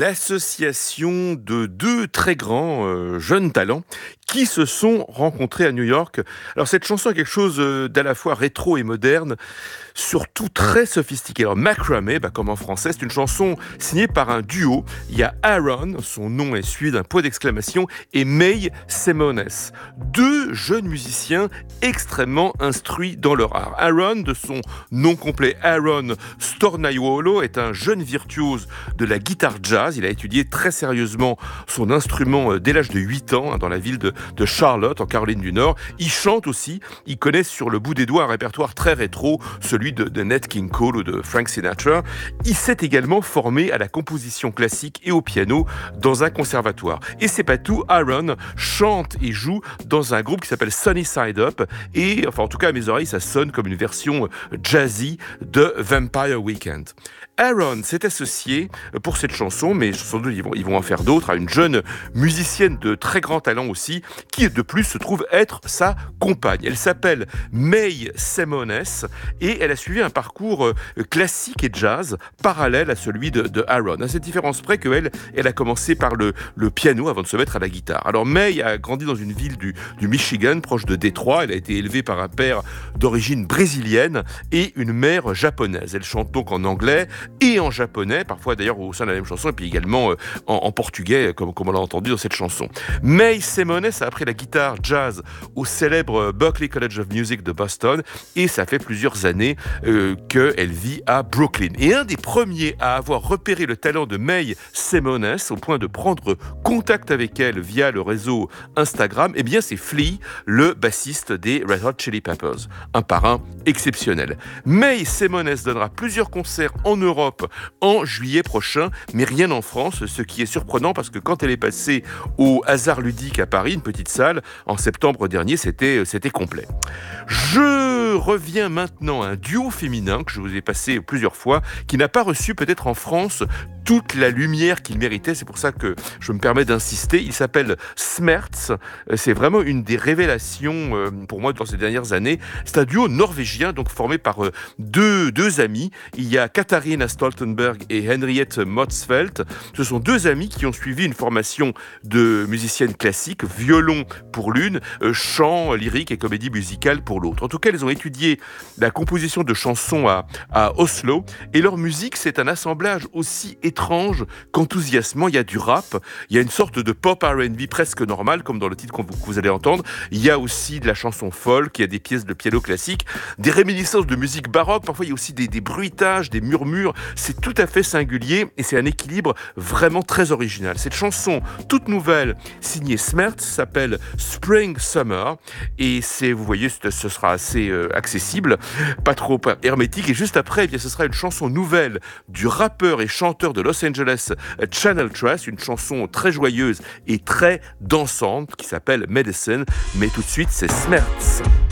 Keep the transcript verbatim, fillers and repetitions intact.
l'association de deux très grands euh, jeunes talents qui se sont rencontrés à New York. Alors cette chanson est quelque chose euh, d'à la fois rétro et moderne, surtout très sophistiqué. Alors Macramé, bah, comme en français, c'est une chanson signée par un duo. Il y a Aaron, son nom est suivi d'un point d'exclamation, et May Semones, deux jeunes musiciens extrêmement instruits dans leur art. Aaron, de son nom complet Aaron Stornaiuolo, est un jeune virtuose de la guitare jazz. Il a étudié très sérieusement son instrument dès l'âge de huit ans, hein, dans la ville de, de Charlotte, en Caroline du Nord. Il chante aussi. Il connaît sur le bout des doigts un répertoire très rétro, celui de, de Nat King Cole ou de Frank Sinatra. Il s'est également formé à la composition classique et au piano dans un conservatoire. Et c'est pas tout, Aaron chante et joue dans un groupe qui s'appelle Sunny Side Up. Et, enfin en tout cas à mes oreilles, ça sonne comme une version jazzy de Vampire Weekend. Aaron s'est associé pour cette chanson, mais sans doute ils vont, ils vont en faire d'autres, à une jeune musicienne de très grand talent aussi, qui de plus se trouve être sa compagne. Elle s'appelle May Semones et elle a suivi un parcours classique et jazz parallèle à celui de, de Aaron. À cette différence près qu'elle, elle a commencé par le, le piano avant de se mettre à la guitare. Alors May a grandi dans une ville du, du Michigan, proche de Détroit. Elle a été élevée par un père d'origine brésilienne et une mère japonaise. Elle chante donc en anglais et en japonais, parfois d'ailleurs au sein de la même chanson, et puis également euh, en, en portugais, comme, comme on l'a entendu dans cette chanson. May Semones a appris la guitare jazz au célèbre Berklee College of Music de Boston, et ça fait plusieurs années euh, qu'elle vit à Brooklyn. Et un des premiers à avoir repéré le talent de May Semones, au point de prendre contact avec elle via le réseau Instagram, eh bien c'est Flea, le bassiste des Red Hot Chili Peppers. Un parrain exceptionnel. May Semones donnera plusieurs concerts en Europe en juillet prochain, mais rien en France, ce qui est surprenant parce que quand elle est passée au Hasard Ludique à Paris, une petite salle, en septembre dernier, c'était, c'était complet. Je reviens maintenant à un duo féminin que je vous ai passé plusieurs fois, qui n'a pas reçu peut-être en France toute la lumière qu'il méritait, c'est pour ça que je me permets d'insister. Il s'appelle Smerts, c'est vraiment une des révélations pour moi dans ces dernières années. C'est un duo norvégien, donc formé par deux, deux amis. Il y a Katharina Stoltenberg et Henriette Motzfeldt. Ce sont deux amis qui ont suivi une formation de musicienne classique, violon pour l'une, chant, lyrique et comédie musicale pour l'autre. En tout cas, ils ont étudié la composition de chansons à, à Oslo, et leur musique, c'est un assemblage aussi étrange qu'enthousiasmant. Il y a du rap, il y a une sorte de pop R and B presque normal, comme dans le titre que vous, que vous allez entendre. Il y a aussi de la chanson folk, il y a des pièces de piano classique, des réminiscences de musique baroque, parfois il y a aussi des, des bruitages, des murmures. C'est tout à fait singulier et c'est un équilibre vraiment très original. Cette chanson toute nouvelle, signée Smerts, s'appelle Spring Summer, et c'est, vous voyez, ce sera assez euh, accessible, pas trop hermétique. Et juste après, eh bien, ce sera une chanson nouvelle du rappeur et chanteur de Los Angeles, Channel Trust, une chanson très joyeuse et très dansante qui s'appelle Medicine. Mais tout de suite, c'est Smerts.